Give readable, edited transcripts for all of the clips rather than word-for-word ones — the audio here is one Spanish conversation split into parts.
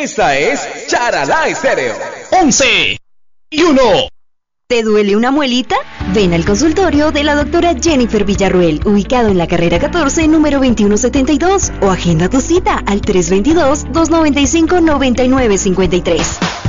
Esta es Charalá Estéreo. 11 y 1. ¿Te duele una muelita? Ven al consultorio de la doctora Jennifer Villarruel, ubicado en la carrera 14, número 2172, o agenda tu cita al 322-295-9953.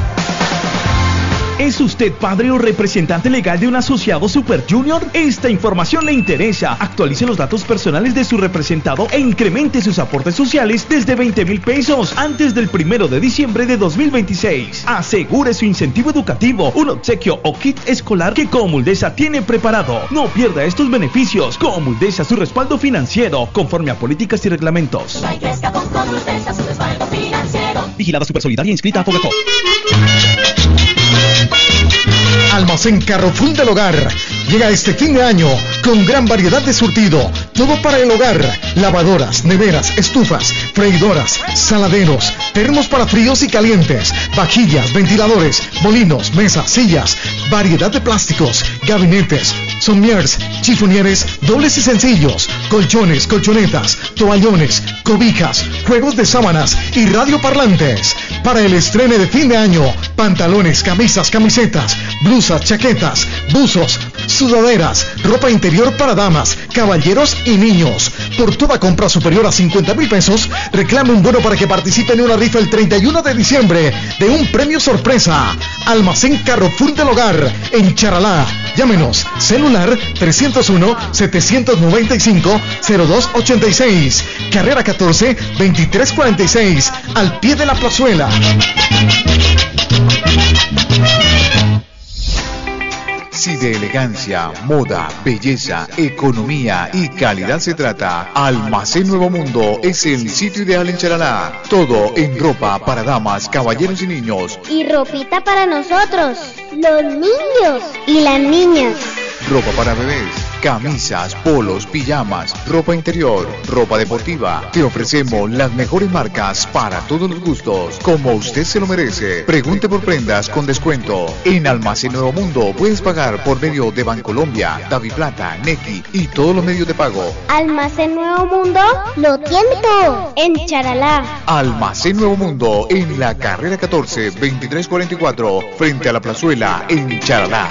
¿Es usted padre o representante legal de un asociado Super Junior? Esta información le interesa. Actualice los datos personales de su representado e incremente sus aportes sociales desde 20,000 pesos antes del 1 de diciembre de 2026. Asegure su incentivo educativo, un obsequio o kit escolar que Comuldesa tiene preparado. No pierda estos beneficios. Comuldesa, su respaldo financiero, conforme a políticas y reglamentos. Vigilada Supersolidaria, inscrita a Fogacop. Almacén Carrefour del Hogar llega este fin de año con gran variedad de surtido, todo para el hogar: lavadoras, neveras, estufas, freidoras, saladeros, termos para fríos y calientes, vajillas, ventiladores, molinos, mesas, sillas, variedad de plásticos, gabinetes, sommiers, chifonieres, dobles y sencillos, colchones, colchonetas, toallones, cobijas, juegos de sábanas y radioparlantes. Para el estreno de fin de año, pantalones, camisas, camisetas, blusas, chaquetas, buzos, sudaderas, ropa interior para damas, caballeros y niños. Por toda compra superior a 50,000 pesos, reclame un bono para que participe en una rifa el 31 de diciembre de un premio sorpresa. Almacén Carrefour del Hogar en Charalá. Llámenos, celular 301-795-0286, carrera 14, 2346, al pie de la plazuela. Si de elegancia, moda, belleza, economía y calidad se trata, Almacén Nuevo Mundo es el sitio ideal en Charalá. Todo en ropa para damas, caballeros y niños. Y ropita para nosotros, los niños y las niñas. Ropa para bebés, camisas, polos, pijamas, ropa interior, ropa deportiva. Te ofrecemos las mejores marcas para todos los gustos, como usted se lo merece. Pregunte por prendas con descuento. En Almacén Nuevo Mundo puedes pagar por medio de Bancolombia, Daviplata, Nequi y todos los medios de pago. Almacén Nuevo Mundo lo tiene todo en Charalá. Almacén Nuevo Mundo en la carrera 14, 2344, frente a la plazuela en Charalá.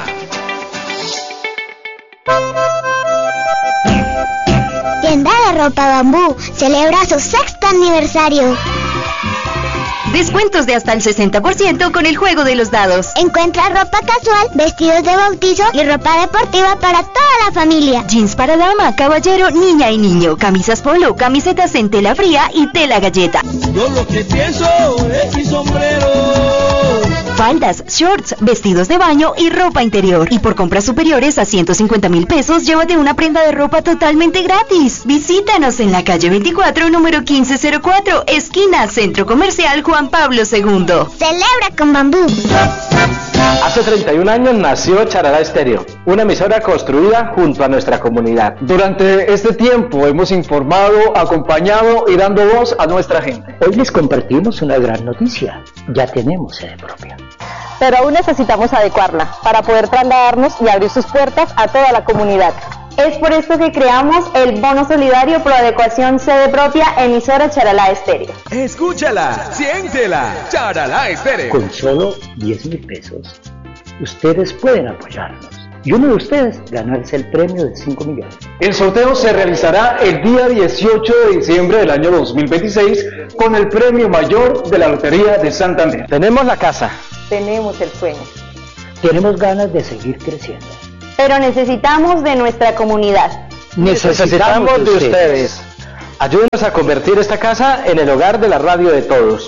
Tienda de ropa Bambú celebra su 6º aniversario. Descuentos de hasta el 60% con el juego de los dados. Encuentra ropa casual, vestidos de bautizo y ropa deportiva para toda la familia. Jeans para dama, caballero, niña y niño. Camisas polo, camisetas en tela fría y tela galleta. Yo lo que pienso es mi sombrero. Faldas, shorts, vestidos de baño y ropa interior. Y por compras superiores a 150,000 pesos, llévate una prenda de ropa totalmente gratis. Visítanos en la calle 24, número 1504, esquina Centro Comercial Juan Pablo II. Celebra con Bambú. Hace 31 años nació Charalá Estéreo, una emisora construida junto a nuestra comunidad. Durante este tiempo hemos informado, acompañado y dando voz a nuestra gente. Hoy les compartimos una gran noticia: ya tenemos sede propia. Pero aún necesitamos adecuarla para poder trasladarnos y abrir sus puertas a toda la comunidad. Es por esto que creamos el Bono Solidario Pro Adecuación Sede Propia, emisora Charalá Estéreo. Escúchala, siéntela, Charalá Estéreo. Con solo 10,000 pesos, ustedes pueden apoyarnos. Y uno de ustedes ganarse el premio de 5 millones. El sorteo se realizará el día 18 de diciembre del año 2026 con el premio mayor de la Lotería de Santander. Tenemos la casa. Tenemos el sueño. Tenemos ganas de seguir creciendo. Pero necesitamos de nuestra comunidad. Necesitamos de ustedes. Ayúdenos a convertir esta casa en el hogar de la radio de todos.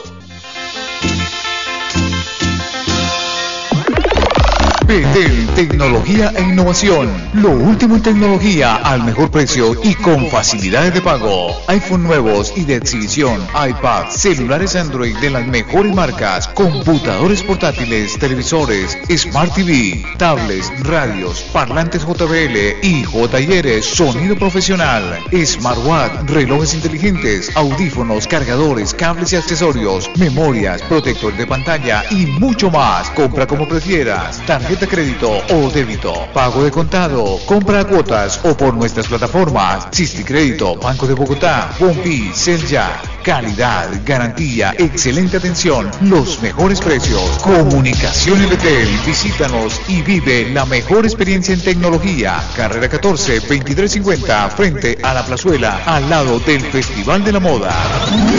Betel Tecnología e Innovación. Lo último en tecnología al mejor precio y con facilidades de pago. iPhone nuevos y de exhibición, iPad, celulares Android de las mejores marcas, computadores portátiles, televisores, Smart TV, tablets, radios, parlantes JBL y JBL, sonido profesional, smartwatch, relojes inteligentes, audífonos, cargadores, cables y accesorios, memorias, protector de pantalla y mucho más. Compra como prefieras. Tarjeta tarjeta crédito o débito, pago de contado, compra a cuotas o por nuestras plataformas Sisticrédito, Banco de Bogotá, Bombi, Celya. Calidad, garantía, excelente atención, los mejores precios. Comunicación Betel, visítanos y vive la mejor experiencia en tecnología. Carrera 14, 2350, frente a la plazuela, al lado del Festival de la Moda.